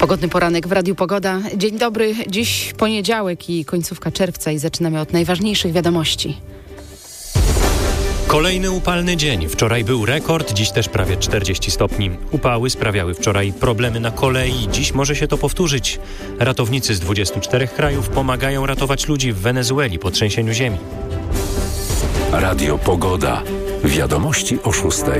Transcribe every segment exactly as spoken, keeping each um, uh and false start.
Pogodny poranek w Radiu Pogoda. Dzień dobry. Dziś poniedziałek i końcówka czerwca i zaczynamy od najważniejszych wiadomości. Kolejny upalny dzień. Wczoraj był rekord, dziś też prawie czterdzieści stopni. Upały sprawiały wczoraj problemy na kolei. Dziś może się to powtórzyć. Ratownicy z dwudziestu czterech krajów pomagają ratować ludzi w Wenezueli po trzęsieniu ziemi. Radio Pogoda. Wiadomości o szóstej.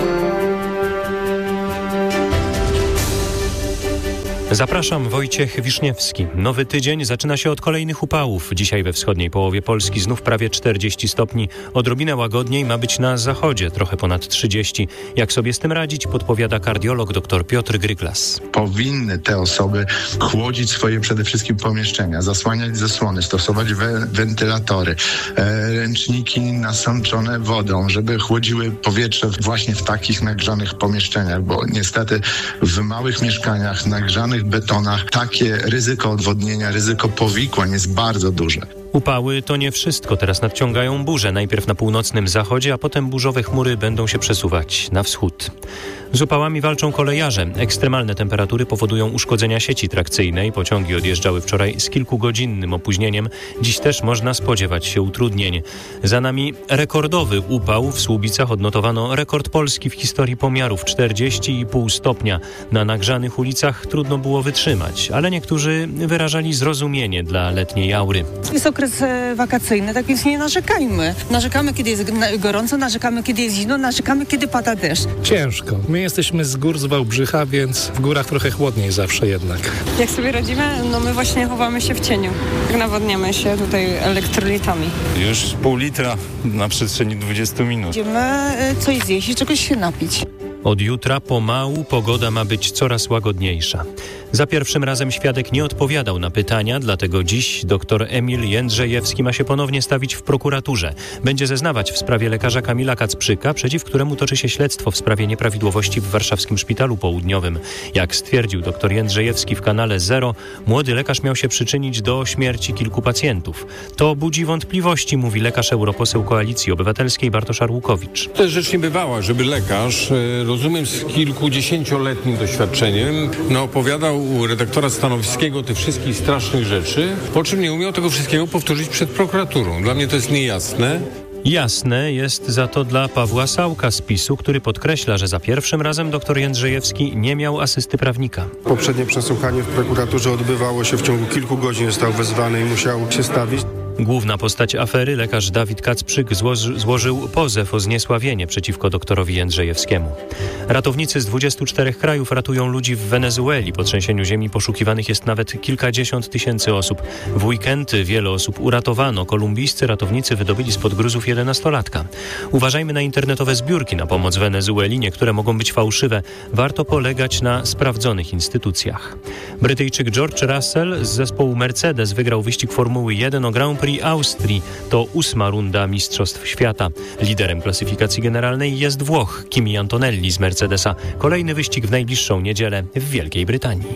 Zapraszam, Wojciech Wiszniewski. Nowy tydzień zaczyna się od kolejnych upałów. Dzisiaj we wschodniej połowie Polski znów prawie czterdzieści stopni. Odrobinę łagodniej ma być na zachodzie, trochę ponad trzydzieści. Jak sobie z tym radzić, podpowiada kardiolog dr Piotr Gryglas. Powinny te osoby chłodzić swoje przede wszystkim pomieszczenia, zasłaniać zasłony, stosować we- wentylatory, e, ręczniki nasączone wodą, żeby chłodziły powietrze właśnie w takich nagrzanych pomieszczeniach, bo niestety w małych mieszkaniach nagrzanych betonach takie ryzyko odwodnienia, ryzyko powikłań jest bardzo duże. Upały to nie wszystko. Teraz nadciągają burze. Najpierw na północnym zachodzie, a potem burzowe chmury będą się przesuwać na wschód. Z upałami walczą kolejarze. Ekstremalne temperatury powodują uszkodzenia sieci trakcyjnej. Pociągi odjeżdżały wczoraj z kilkugodzinnym opóźnieniem. Dziś też można spodziewać się utrudnień. Za nami rekordowy upał. W Słubicach odnotowano rekord Polski w historii pomiarów czterdzieści i pół stopnia. Na nagrzanych ulicach trudno było wytrzymać, ale niektórzy wyrażali zrozumienie dla letniej aury. Jest okres wakacyjny, tak więc nie narzekajmy. Narzekamy, kiedy jest gorąco, narzekamy, kiedy jest zimno, narzekamy, kiedy pada deszcz. Ciężko. My jesteśmy z gór, z Wałbrzycha, więc w górach trochę chłodniej zawsze jednak. Jak sobie radzimy? No my właśnie chowamy się w cieniu. Nawodniamy się tutaj elektrolitami. Już pół litra na przestrzeni dwudziestu minut. Będziemy coś zjeść i czegoś się napić. Od jutra pomału pogoda ma być coraz łagodniejsza. Za pierwszym razem świadek nie odpowiadał na pytania, dlatego dziś dr Emil Jędrzejewski ma się ponownie stawić w prokuraturze. Będzie zeznawać w sprawie lekarza Kamila Kacprzyka, przeciw któremu toczy się śledztwo w sprawie nieprawidłowości w warszawskim szpitalu południowym. Jak stwierdził dr Jędrzejewski w kanale Zero, młody lekarz miał się przyczynić do śmierci kilku pacjentów. To budzi wątpliwości, mówi lekarz europoseł Koalicji Obywatelskiej Bartosz Arłukowicz. To jest rzecz niebywała, żeby lekarz, rozumiem, z kilkudziesięcioletnim doświadczeniem, no, opowiadał u redaktora Stanowskiego tych wszystkich strasznych rzeczy, po czym nie umiał tego wszystkiego powtórzyć przed prokuraturą. Dla mnie to jest niejasne. Jasne jest za to dla Pawła Sałka z PiSu, który podkreśla, że za pierwszym razem dr Jędrzejewski nie miał asysty prawnika. Poprzednie przesłuchanie w prokuraturze odbywało się w ciągu kilku godzin, został wezwany i musiał się stawić. Główna postać afery, lekarz Dawid Kacprzyk, złoży, złożył pozew o zniesławienie przeciwko doktorowi Jędrzejewskiemu. Ratownicy z dwudziestu czterech krajów ratują ludzi w Wenezueli. Po trzęsieniu ziemi poszukiwanych jest nawet kilkadziesiąt tysięcy osób. W weekendy wiele osób uratowano. Kolumbijscy ratownicy wydobyli spod gruzów jedenastolatka. Uważajmy na internetowe zbiórki na pomoc Wenezueli. Niektóre mogą być fałszywe. Warto polegać na sprawdzonych instytucjach. Brytyjczyk George Russell z zespołu Mercedes wygrał wyścig Formuły jeden o Grand Prix Austrii. To ósma runda Mistrzostw Świata. Liderem klasyfikacji generalnej jest Włoch Kimi Antonelli z Mercedesa. Kolejny wyścig w najbliższą niedzielę w Wielkiej Brytanii.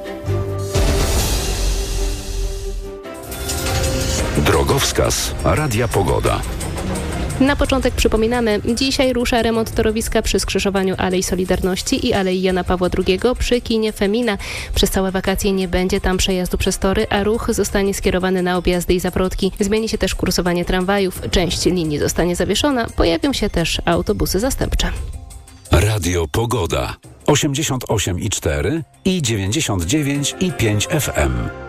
Drogowskaz Radia Pogoda. Na początek przypominamy, dzisiaj rusza remont torowiska przy skrzyżowaniu Alei Solidarności i Alei Jana Pawła drugiego przy kinie Femina. Przez całe wakacje nie będzie tam przejazdu przez tory, a ruch zostanie skierowany na objazdy i zawrotki. Zmieni się też kursowanie tramwajów. Część linii zostanie zawieszona. Pojawią się też autobusy zastępcze. Radio Pogoda. osiemdziesiąt osiem i cztery i dziewięćdziesiąt dziewięć i pięć F M.